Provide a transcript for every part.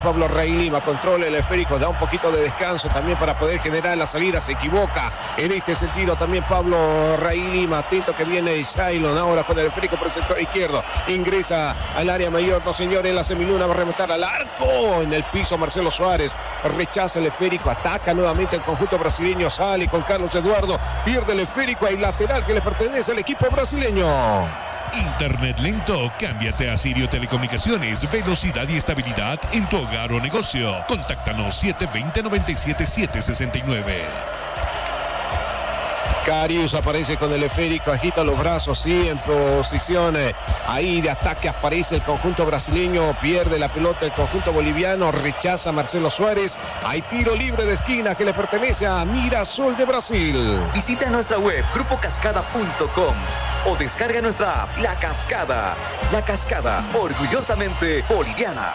Pablo Rey Lima controla el esférico, da un poquito de descanso también para poder generar la salida, se equivoca en este sentido también Pablo Rey Lima, atento que viene Shailon ahora con el esférico por el sector izquierdo, ingresa al área mayor, no señores, la semiluna va a rematar al arco, en el piso Marcelo Suárez, rechaza el esférico, ataca nuevamente el conjunto brasileño, sale con Carlos Eduardo, pierde el esférico, hay lateral que le pertenece al equipo brasileño. Internet lento, cámbiate a Sirio Telecomunicaciones, velocidad y estabilidad en tu hogar o negocio. Contáctanos 720-97-769. Karius aparece con el esférico, agita los brazos, sí, en posición ahí de ataque aparece el conjunto brasileño, pierde la pelota el conjunto boliviano, rechaza Marcelo Suárez, hay tiro libre de esquina que le pertenece a Mirasol de Brasil. Visita nuestra web grupocascada.com o descarga nuestra app La Cascada. La Cascada, orgullosamente boliviana.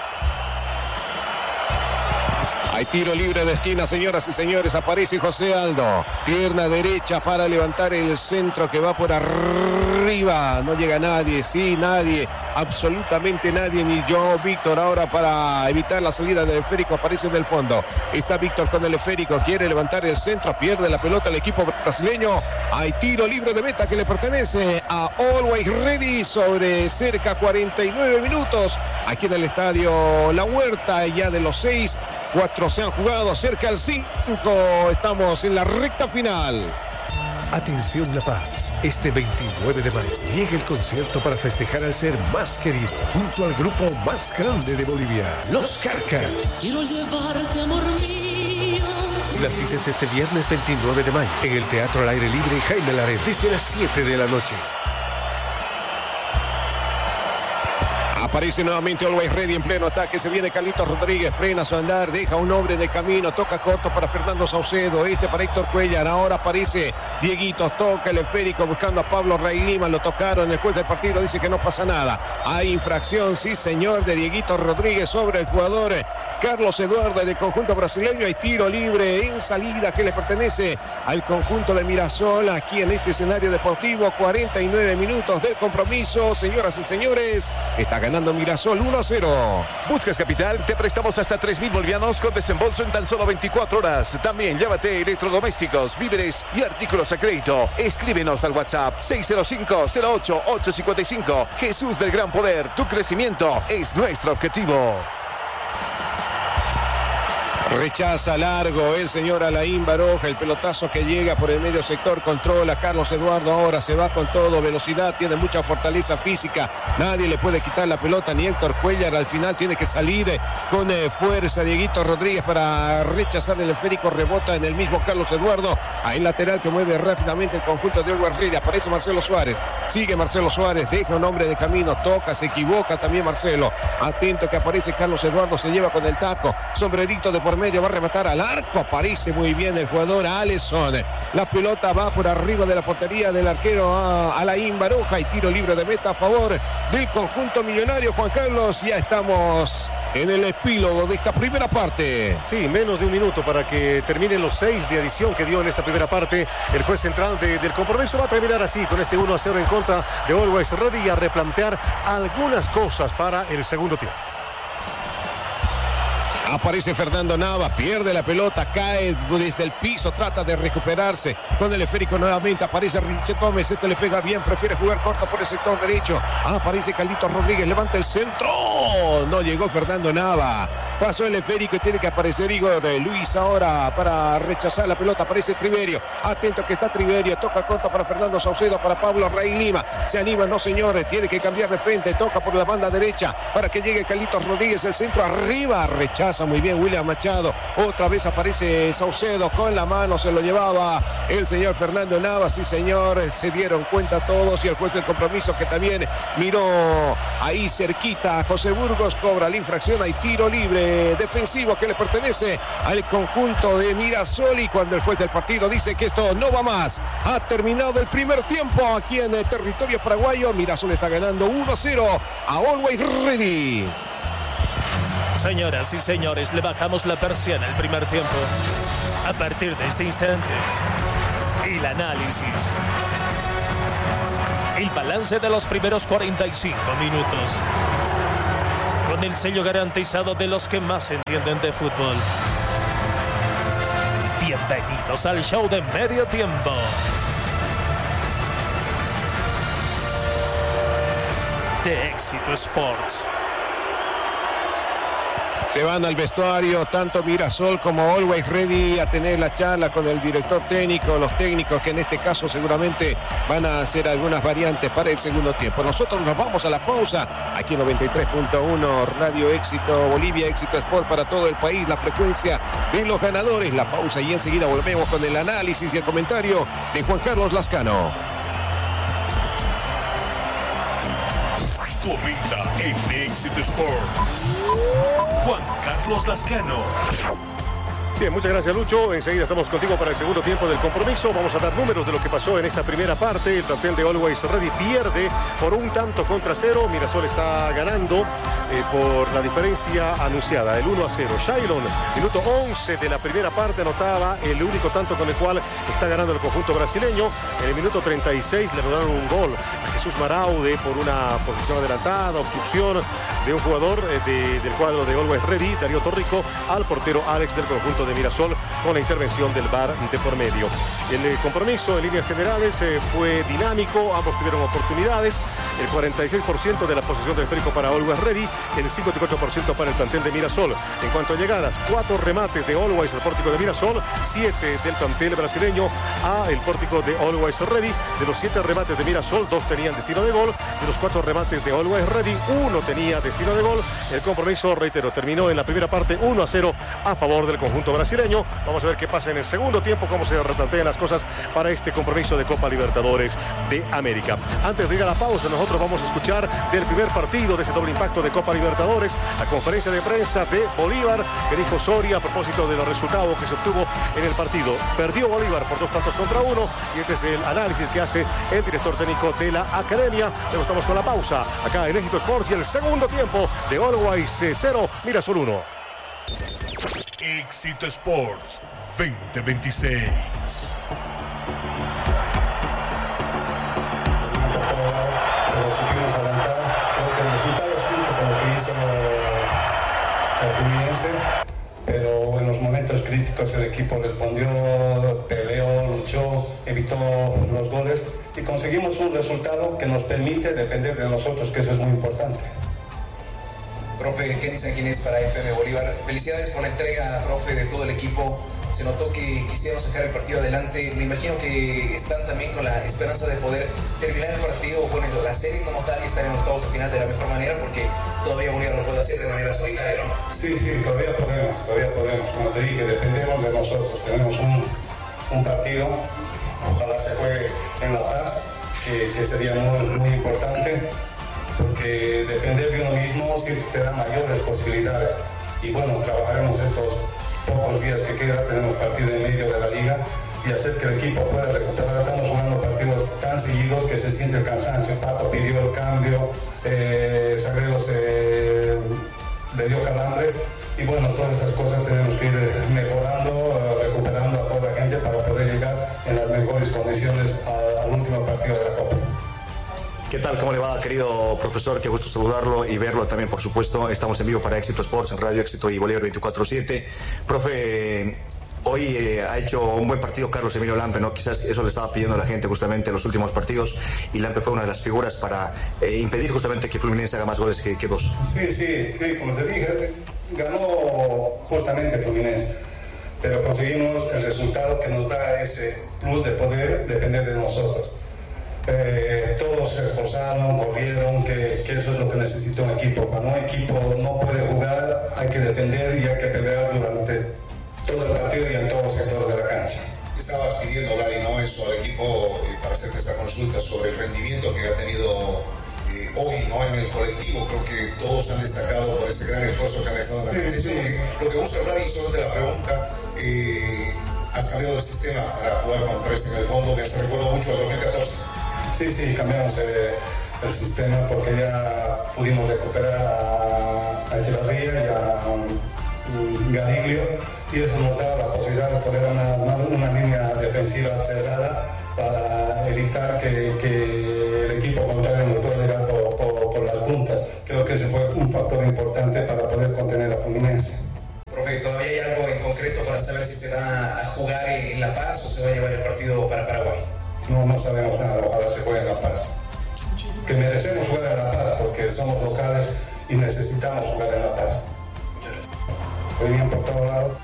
Hay tiro libre de esquina, señoras y señores. Aparece José Aldo. Pierna derecha para levantar el centro que va por arriba. No llega nadie, sí, nadie. Absolutamente nadie, ni yo, Víctor. Ahora para evitar la salida del esférico aparece en el fondo. Está Víctor con el esférico. Quiere levantar el centro. Pierde la pelota el equipo brasileño. Hay tiro libre de meta que le pertenece a Always Ready sobre cerca 49 minutos. Aquí en el estadio La Huerta, ya de los 6. 4 se han jugado, cerca al 5. Estamos en la recta final. Atención La Paz, este 29 de mayo llega el concierto para festejar al ser más querido, junto al grupo más grande de Bolivia, Los Carcas. Quiero llevarte, amor mío. La cita es este viernes 29 de mayo, en el Teatro al Aire Libre Jaime Laredo, desde las 7 de la noche. Aparece nuevamente Always Ready en pleno ataque. Se viene Carlitos Rodríguez, frena su andar, deja un hombre de camino, toca corto para Fernando Saucedo, para Héctor Cuellar. Ahora aparece Dieguito, toca el esférico buscando a Pablo Rey Lima. Lo tocaron, el juez del partido dice que no pasa nada. Hay infracción, sí señor, de Dieguito Rodríguez sobre el jugador Carlos Eduardo del conjunto brasileño. Hay tiro libre en salida que le pertenece al conjunto de Mirasol aquí en este escenario deportivo. 49 minutos del compromiso, señoras y señores. Está ganando Mirasol 1-0. ¿Buscas capital? Te prestamos hasta 3,000 bolivianos con desembolso en tan solo 24 horas. También llévate electrodomésticos, víveres y artículos a crédito. Escríbenos al WhatsApp 605-08-855. Jesús del Gran Poder, tu crecimiento es nuestro objetivo. Rechaza largo el señor Alain Baroja, el pelotazo que llega por el medio sector, controla Carlos Eduardo, ahora se va con todo, velocidad, tiene mucha fortaleza física, nadie le puede quitar la pelota, ni Héctor Cuellar, al final tiene que salir con fuerza Dieguito Rodríguez para rechazar el esférico, rebota en el mismo Carlos Eduardo, ahí lateral que mueve rápidamente el conjunto de Always Ready, aparece Marcelo Suárez, sigue Marcelo Suárez, deja un hombre de camino, toca, se equivoca también Marcelo, atento que aparece Carlos Eduardo, se lleva con el taco, sombrerito de por medio, va a rematar al arco, aparece muy bien el jugador Alisson, la pelota va por arriba de la portería del arquero Alain Baroja y tiro libre de meta a favor del conjunto millonario. Juan Carlos, ya estamos en el epílogo de esta primera parte. Sí, menos de un minuto para que terminen los 6 de adición que dio en esta primera parte. El juez central del compromiso va a terminar así, con este 1-0 en contra de Always Ready, y a replantear algunas cosas para el segundo tiempo. Aparece Fernando Nava, pierde la pelota, cae desde el piso, trata de recuperarse con el esférico nuevamente, aparece Richet Gómez, le pega bien, prefiere jugar corto por el sector derecho, aparece Carlitos Rodríguez, levanta el centro, no llegó Fernando Nava, pasó el esférico y tiene que aparecer Igor Luis ahora para rechazar la pelota, aparece Triverio, atento que está Triverio, toca corto para Fernando Saucedo, para Pablo Rey Lima, se anima, no señores, tiene que cambiar de frente, toca por la banda derecha para que llegue Carlitos Rodríguez, el centro arriba, rechaza muy bien William Machado, otra vez aparece Saucedo con la mano, se lo llevaba el señor Fernando Nava, sí señor, se dieron cuenta todos y el juez del compromiso que también miró ahí cerquita a José Burgos, cobra la infracción, hay tiro libre defensivo que le pertenece al conjunto de Mirasol y cuando el juez del partido dice que esto no va más, ha terminado el primer tiempo aquí en el territorio paraguayo, Mirasol está ganando 1-0 a Always Ready. Señoras y señores, le bajamos la persiana al primer tiempo. A partir de este instante, el análisis, el balance de los primeros 45 minutos. con el sello garantizado de los que más entienden de fútbol. Bienvenidos al show de medio tiempo. De Éxito Sports. Se van al vestuario tanto Mirasol como Always Ready a tener la charla con el director técnico, los técnicos que en este caso seguramente van a hacer algunas variantes para el segundo tiempo. Nosotros nos vamos a la pausa aquí en 93.1 Radio Éxito Bolivia, Éxito Sport para todo el país, la frecuencia de los ganadores. La pausa y enseguida volvemos con el análisis y el comentario de Juan Carlos Lascano. Comenta en Éxito Sports, Juan Carlos Lascano. Bien, muchas gracias, Lucho. Enseguida estamos contigo para el segundo tiempo del compromiso. Vamos a dar números de lo que pasó en esta primera parte. El plantel de Always Ready pierde por 1-0. Mirasol está ganando por la diferencia anunciada, el 1-0. Shailon, minuto 11 de la primera parte, anotaba el único tanto con el cual está ganando el conjunto brasileño. En el minuto 36 le rodaron un gol a Jesús Maraude por una posición adelantada, obstrucción de un jugador del cuadro de Always Ready, Darío Torrico, al portero Alex del conjunto de Mirasol, con la intervención del VAR de por medio. El compromiso en líneas generales fue dinámico, ambos tuvieron oportunidades, el 46% de la posesión del esférico para Always Ready, el 58% para el plantel de Mirasol. En cuanto a llegadas, 4 remates de Always al pórtico de Mirasol, 7 del plantel brasileño a el pórtico de Always Ready. De los 7 remates de Mirasol, 2 tenían destino de gol. De los 4 remates de Always Ready, 1 tenía destino de gol. El compromiso, reitero, terminó en la primera parte 1-0 a favor del conjunto brasileño. Vamos a ver qué pasa en el segundo tiempo, cómo se replantean las cosas para este compromiso de Copa Libertadores de América. Antes de ir a la pausa, nosotros vamos a escuchar del primer partido de ese doble impacto de Copa Libertadores, la conferencia de prensa de Bolívar, que dijo Soria a propósito de los resultados que se obtuvo en el partido. Perdió Bolívar por 2-1, y este es el análisis que hace el director técnico de la academia. Luego estamos con la pausa acá en Éxito Sports y el segundo tiempo de Always 0, Mirasol 1. Éxito Sports 2026. Supimos adelantar, creo que el resultado es justo con lo que hizo el Fluminense, pero en los momentos críticos el equipo respondió, peleó, luchó, evitó los goles y conseguimos un resultado que nos permite depender de nosotros, que eso es muy importante. Profe, Kenny Sanguinés para FM Bolívar. Felicidades por la entrega, profe, de todo el equipo. Se notó que quisieron sacar el partido adelante. Me imagino que están también con la esperanza de poder terminar el partido, bueno, la serie como tal, y estar en octavos de final de la mejor manera, porque todavía Bolívar lo puede hacer de manera solitaria, ¿no? Sí, todavía podemos. Como te dije, dependemos de nosotros. Tenemos un partido, ojalá se juegue en La Paz, que sería muy importante, porque depender de uno mismo siempre te da mayores posibilidades. Y bueno, trabajaremos estos pocos días que queda, tenemos partido en medio de la liga, y hacer que el equipo pueda recuperar. Estamos jugando partidos tan seguidos que se siente el cansancio. Pato pidió el cambio, Sagredo le dio calambre, y bueno, todas esas cosas tenemos que ir mejorando, recuperando a toda la gente para poder llegar en las mejores condiciones al último partido de la Copa. ¿Qué tal? ¿Cómo le va, querido profesor? Qué gusto saludarlo y verlo también, por supuesto. Estamos en vivo para Éxito Sports en Radio Éxito y Bolívar 24/7. Profe, hoy ha hecho un buen partido Carlos Emilio Lampe, ¿no? Quizás eso le estaba pidiendo a la gente justamente en los últimos partidos, y Lampe fue una de las figuras para impedir justamente que Fluminense haga más goles que vos. Sí, como te dije, ganó justamente Fluminense, pero conseguimos el resultado que nos da ese plus de poder depender de nosotros. Todos se esforzaron, corrieron, que eso es lo que necesita un equipo. Cuando un equipo no puede jugar, hay que defender y hay que pelear durante todo el partido y en todos los sectores de la cancha. Estabas pidiendo, Vladi, ¿no? Eso al equipo para hacerte esta consulta sobre el rendimiento que ha tenido hoy, ¿no? En el colectivo. Creo que todos han destacado por ese gran esfuerzo que han estado en la competición. Lo que busca Vladi, solo te la pregunta, has cambiado el sistema para jugar con 3 en el fondo. Me hace recuerdo mucho a 2014. Sí, cambiamos el sistema porque ya pudimos recuperar a Echevarría y a Gariglio, y eso nos da la posibilidad de poner una línea defensiva cerrada para evitar que el equipo contrario nos pueda llegar por las puntas. Creo que ese fue un factor importante profe, ¿todavía hay algo en concreto para saber si se va a jugar en La Paz o se va a llevar el partido para Paraguay? No sabemos nada, ojalá se juegue en La Paz. Que merecemos jugar en La Paz porque somos locales y necesitamos jugar en La Paz. Muy bien por todos lados.